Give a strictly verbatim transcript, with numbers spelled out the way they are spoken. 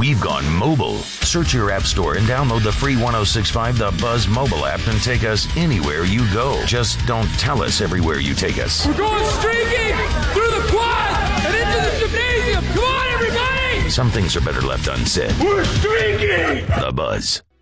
we've gone mobile. Search your app store and download the free one oh six point five The Buzz mobile app and take us anywhere you go. Just don't tell us everywhere you take us. We're going streaking through the quad and into the gymnasium. Come on, everybody! Some things are better left unsaid. We're streaking! The Buzz.